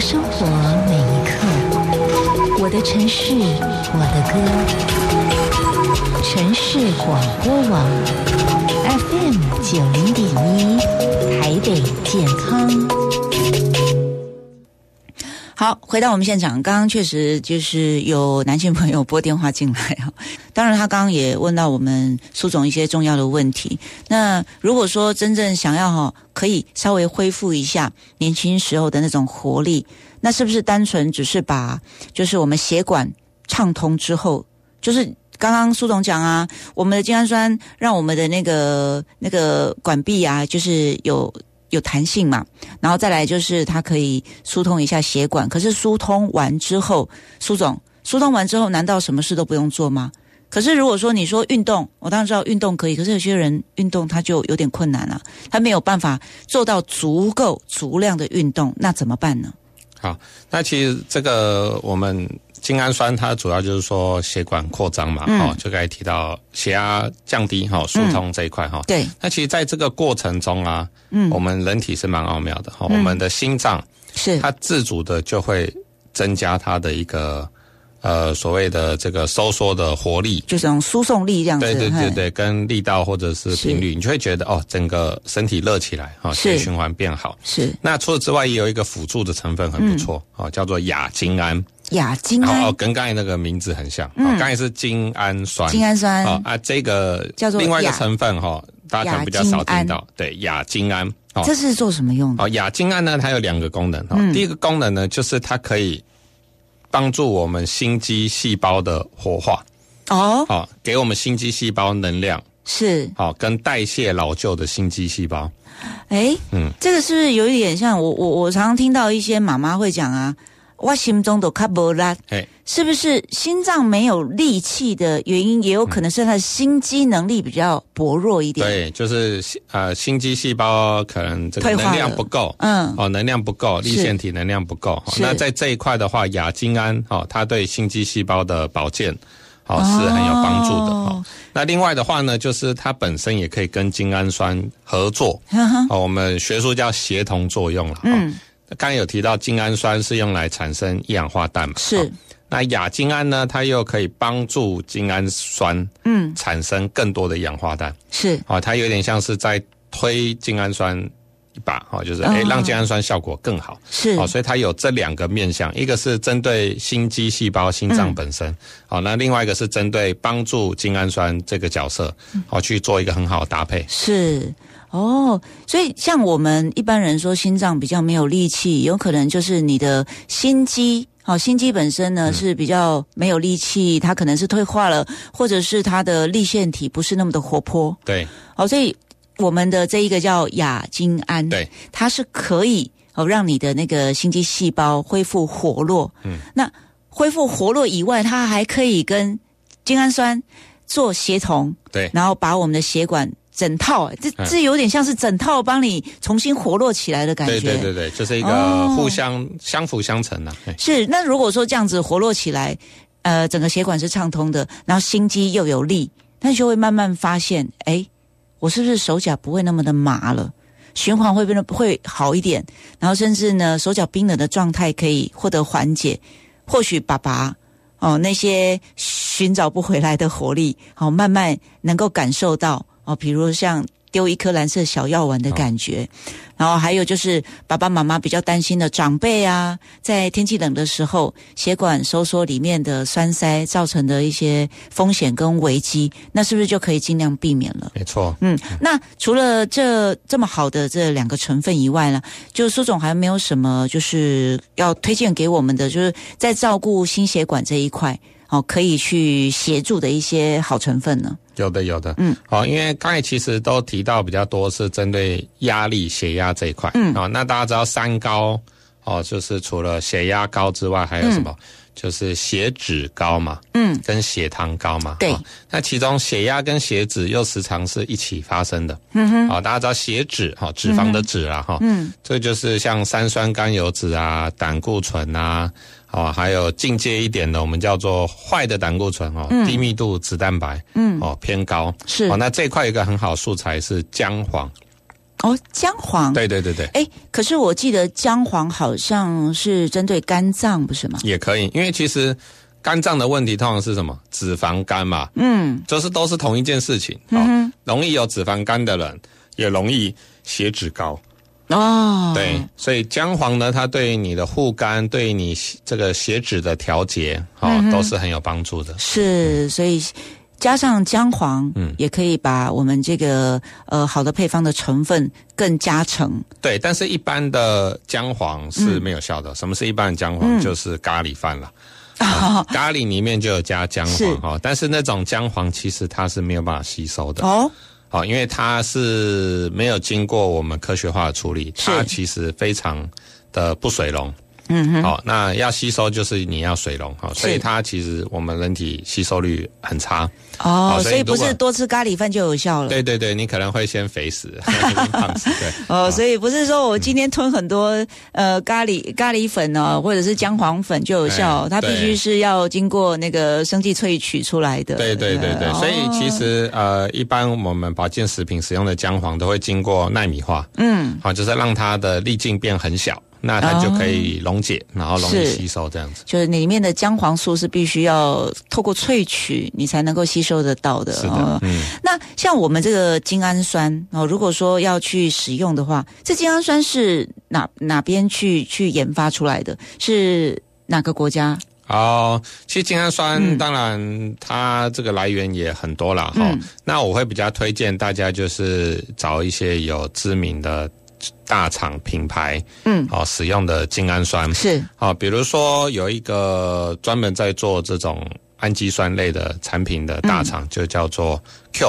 生活每一刻，我的城市，我的歌。城市广播网 FM90.1，台北健康。 好，回到我们现场，刚刚确实就是有男性朋友拨电话进来啊。当然他刚刚也问到我们苏总一些重要的问题。那如果说真正想要可以稍微恢复一下年轻时候的那种活力，那是不是单纯只是把就是我们血管畅通之后，就是刚刚苏总讲啊，我们的精氨酸让我们的那个管壁啊，就是有弹性嘛，然后再来就是它可以疏通一下血管。可是疏通完之后，苏总，疏通完之后难道什么事都不用做吗？可是如果说你说运动，我当然知道运动可以，可是有些人运动他就有点困难啊，他没有办法做到足量的运动，那怎么办呢？ 好，那其实这个我们精氨酸它主要就是说血管扩张嘛，就刚才提到血压降低疏通这一块对。 那其实在这个过程中啊，我们人体是蛮奥妙的我们的心脏是它自主的就会增加它的一个所谓的这个收缩的活力， 就这种输送力这样子， 对，跟力道或者是频率，你就会觉得整个身体热起来血循环变好。 是。 那除此之外也有一个辅助的成分很不错叫做亚精胺。 亚精胺跟刚才那个名字很像刚才是精氨酸，这个叫做另外一个成分大家可能比较少听到，对，亚精胺这是做什么用的？ 亚精胺呢，它有两个功能第一个功能呢，就是它可以帮助我们心肌细胞的活化给我们心肌细胞能量， 是跟代谢老旧的心肌细胞。 这个是不是有一点像我常常听到一些妈妈会讲啊，我心中都较无力，是不是心脏没有力气的原因，也有可能是他的心肌能力比较薄弱一点？对， 就是心肌细胞可能这个能量不够，能量不够，粒线体能量不够。那在这一块的话，亚精胺它对心肌细胞的保健是很有帮助的那另外的话呢，就是它本身也可以跟精氨酸合作，我们学术叫协同作用了。刚才有提到精氨酸是用来产生一氧化氮嘛， 是。 那亚精胺呢，它又可以帮助精氨酸产生更多的一氧化氮， 是它有点像是在推精氨酸一把就是让精氨酸效果更好， 是所以它有这两个面向，一个是针对心肌细胞心脏本身那另外一个是针对帮助精氨酸这个角色去做一个很好的搭配。 是所以像我们一般人说心脏比较没有力气，有可能就是你的心肌本身呢是比较没有力气，它可能是退化了，或者是它的粒线体不是那么的活泼。 对。 所以我们的这一个叫亚精胺， 对， 它是可以让你的那个心肌细胞恢复活络。那恢复活络以外，它还可以跟精氨酸做协同， 对， 然后把我们的血管整套，这有点像是整套帮你重新活络起来的感觉。 对，就是一个互相相辅相成的。 是，那如果说这样子活络起来，整个血管是畅通的，然后心肌又有力，那就会慢慢发现，我是不是手脚不会那么的麻了？循环会好一点，然后甚至呢，手脚冰冷的状态可以获得缓解。或许爸爸那些寻找不回来的活力，慢慢能够感受到。比如像丢一颗蓝色小药丸的感觉，然后还有就是爸爸妈妈比较担心的长辈啊，在天气冷的时候，血管收缩里面的栓塞造成的一些风险跟危机，那是不是就可以尽量避免了？ 没错。 那除了这么好的这两个成分以外呢，就苏总还没有什么就是要推荐给我们的，就是在照顾心血管这一块可以去协助的一些好成分呢？ 有的。因为刚才其实都提到比较多是针对压力、血压这一块。那大家知道三高就是除了血压高之外，还有什么？就是血脂高嘛，跟血糖高嘛。 对。 那其中血压跟血脂又时常是一起发生的。大家知道血脂脂肪的脂啦这就是像三酸甘油脂啊、胆固醇啊。还有进阶一点的，我们叫做坏的胆固醇低密度脂蛋白偏高。 是。 那这一块有一个很好的素材是姜黄。 哦，姜黄。 对。 可是我记得姜黄好像是针对肝脏，不是吗？ 也可以，因为其实肝脏的问题通常是什么？脂肪肝嘛。就是都是同一件事情。容易有脂肪肝的人，也容易血脂高。对，所以姜黄呢，它对于你的护肝，对于你这个血脂的调节，都是很有帮助的。 是，所以加上姜黄，也可以把我们这个好的配方的成分更加成。 对，但是一般的姜黄是没有效的。什么是一般的姜黄？就是咖喱饭了。咖喱里面就有加姜黄，但是那种姜黄其实它是没有办法吸收的。因为它是没有经过我们科学化的处理，它其实非常的不水溶。那要吸收就是你要水溶，所以它其实我们人体吸收率很差。 所以不是多吃咖喱饭就有效了。 对，你可能会先肥死，先胖死。对。 所以不是说我今天吞很多咖喱粉或者是姜黄粉就有效，它必须是要经过那个生技萃取出来的。 对。所以其实一般我们保健食品使用的姜黄都会经过奈米化。就是让它的粒径变很小。那它就可以溶解，然后容易吸收这样子。 就是里面的姜黄素是必须要透过萃取，你才能够吸收得到的。 是的。 那像我们这个精氨酸如果说要去使用的话，这精氨酸是哪边去研发出来的？是哪个国家？ 其实精氨酸当然它这个来源也很多啦。那我会比较推荐大家就是找一些有知名的大厂品牌，使用的精氨酸是， 比如说有一个专门在做这种氨基酸类的产品的大厂，就叫做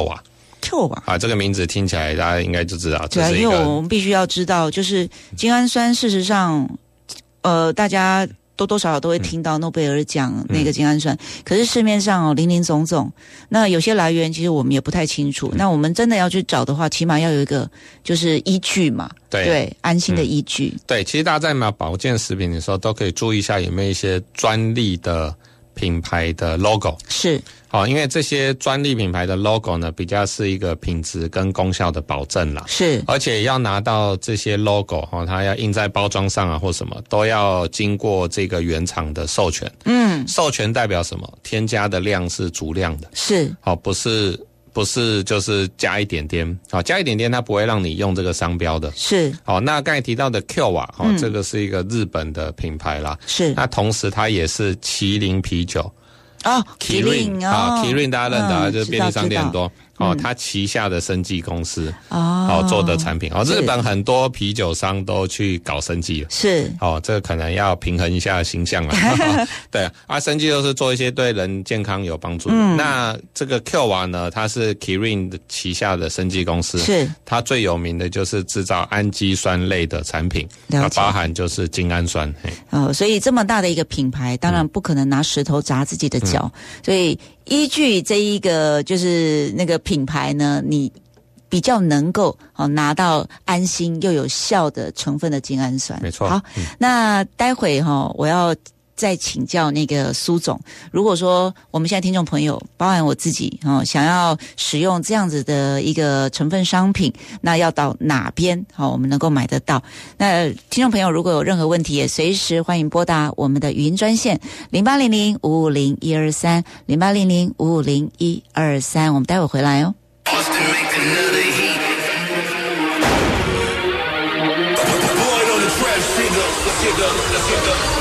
Q 这个名字听起来大家应该就知道，这是一个。 因为我们必须要知道，就是精氨酸，事实上，大家多多少少都会听到诺贝尔奖那个精氨酸，可是市面上林林总总，那有些来源其实我们也不太清楚。那我们真的要去找的话，起码要有一个就是依据嘛，对，安心的依据。 对，其实大家在买保健食品的时候，都可以注意一下有没有一些专利的品牌的 logo。 是。 因为这些专利品牌的 logo 呢，比较是一个品质跟功效的保证啦。 是， 而且要拿到这些 logo，它要印在包装上啊，或什么都要经过这个原厂的授权。授权代表什么？添加的量是足量的。 是， 不是就是加一点点。加一点点它不会让你用这个商标的。 是。 那刚才提到的 Q 这个是一个日本的品牌啦。 是。 那同时它也是麒麟啤酒。 Kirin Kirin 大家认得就是便利商店很多。它旗下的生技公司做的产品。日本很多啤酒商都去搞生技了。 是。 这个可能要平衡一下形象了。对生技都是做一些对人健康有帮助的。那这个 Q 呢，它是 Kirin 旗下的生技公司。 是。它最有名的就是制造氨基酸类的产品，包含就是精氨酸。 所以这么大的一个品牌，当然不可能拿石头砸自己的脚。所以依据这一个就是那个品牌呢，你比较能够拿到安心又有效的成分的精氨酸。 没错。 好，那待会我要再请教那个苏总，如果说我们现在听众朋友，包含我自己想要使用这样子的一个成分商品，那要到哪边我们能够买得到？那听众朋友如果有任何问题，也随时欢迎拨打我们的语音专线0800550123 0800550123，我们待会回来哦。 Let's get up.